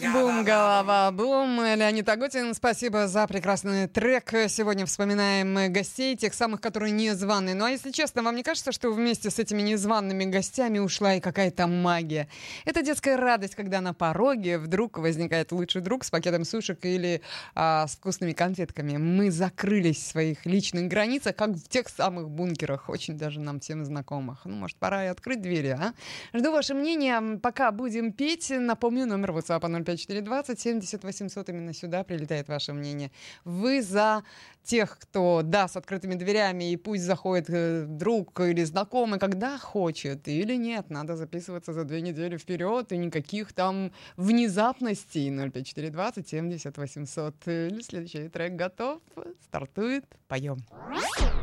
Бум, голова, бум. Леонид Агутин, спасибо за прекрасный трек. Сегодня вспоминаем гостей, тех самых, которые незваные. Ну а если честно, вам не кажется, что вместе с этими незваными гостями ушла и какая-то магия? Это детская радость, когда на пороге вдруг возникает лучший друг с пакетом сушек или с вкусными конфетками. Мы закрылись в своих личных границах, как в тех самых бункерах, очень даже нам всем знакомых. Ну, может, пора и открыть двери, а? Жду ваше мнение. Пока будем петь, напомню, номер WhatsApp 05420 70 800. Именно сюда прилетает ваше мнение. Вы за тех, кто, да, с открытыми дверями, и пусть заходит друг или знакомый, когда хочет, или нет. Надо записываться за 2 недели вперед, и никаких там внезапностей. 05420 70 800. Следующий трек готов. Стартует. Поем.